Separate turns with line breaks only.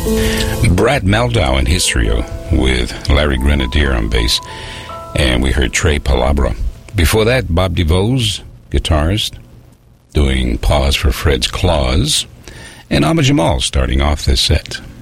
Brad Meldau in his trio with Larry Grenadier on bass, and we heard Trey Palabra. Before that, Bob DeVos, guitarist, doing Pause for Fred's Claws, and Ahmad Jamal starting off this set.